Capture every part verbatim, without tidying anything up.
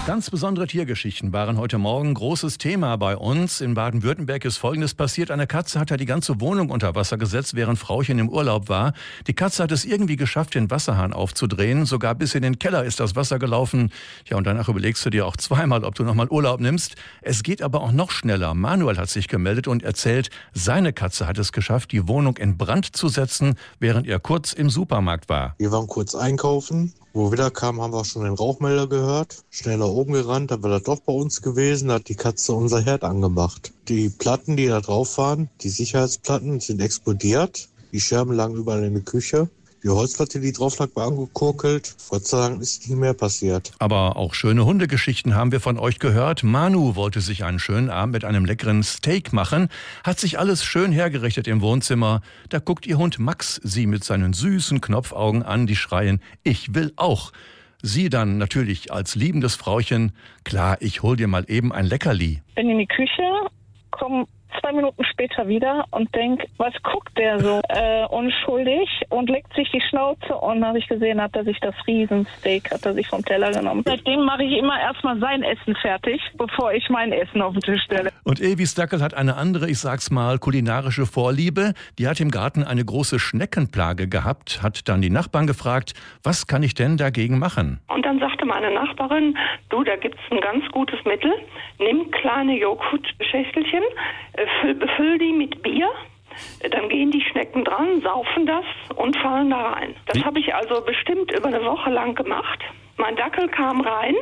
Ganz besondere Tiergeschichten waren heute Morgen großes Thema bei uns. In Baden-Württemberg ist Folgendes passiert. Eine Katze hat ja die ganze Wohnung unter Wasser gesetzt, während Frauchen im Urlaub war. Die Katze hat es irgendwie geschafft, den Wasserhahn aufzudrehen. Sogar bis in den Keller ist das Wasser gelaufen. Ja, und danach überlegst du dir auch zweimal, ob du nochmal Urlaub nimmst. Es geht aber auch noch schneller. Manuel hat sich gemeldet und erzählt, seine Katze hat es geschafft, die Wohnung in Brand zu setzen, während er kurz im Supermarkt war. Wir waren kurz einkaufen. Wo wir wieder kamen, haben wir schon den Rauchmelder gehört. Schnell nach oben gerannt, dann war das doch bei uns gewesen, da hat die Katze unser Herd angemacht. Die Platten, die da drauf waren, die Sicherheitsplatten, sind explodiert. Die Scherben lagen überall in der Küche. Die Holzplatte, die drauf lag, war angekurkelt. Gott sei Dank ist nicht mehr passiert. Aber auch schöne Hundegeschichten haben wir von euch gehört. Manu wollte sich einen schönen Abend mit einem leckeren Steak machen, hat sich alles schön hergerichtet im Wohnzimmer. Da guckt ihr Hund Max sie mit seinen süßen Knopfaugen an, die schreien, ich will auch. Sie dann natürlich als liebendes Frauchen, klar, ich hol dir mal eben ein Leckerli. Bin in die Küche, komm zwei Minuten später wieder und denk, was guckt der so äh, unschuldig und leckt sich die Schnauze und habe ich gesehen, hat er sich das Riesensteak, hat er sich vom Teller genommen. Seitdem mache ich immer erstmal sein Essen fertig, bevor ich mein Essen auf den Tisch stelle. Und Evis Dackel hat eine andere, ich sag's mal, kulinarische Vorliebe. Die hat im Garten eine große Schneckenplage gehabt, hat dann die Nachbarn gefragt, was kann ich denn dagegen machen? Und dann sagte meine Nachbarin, du, da gibt's ein ganz gutes Mittel. Nimm kleine Joghurtschächtelchen, Füll, befüll die mit Bier, dann gehen die Schnecken dran, saufen das und fallen da rein. Das habe ich also bestimmt über eine Woche lang gemacht. Mein Dackel kam rein,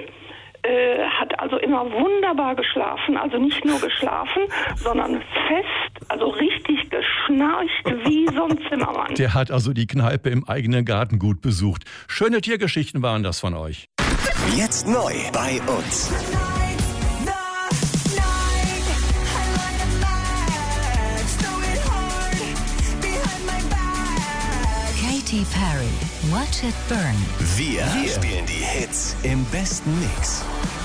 äh, hat also immer wunderbar geschlafen, also nicht nur geschlafen, sondern fest, also richtig geschnarcht wie so ein Zimmermann. Der hat also die Kneipe im eigenen Garten gut besucht. Schöne Tiergeschichten waren das von euch. Jetzt neu bei uns. Katy Perry, Watch It Burn. Wir, Wir spielen die Hits im besten Mix.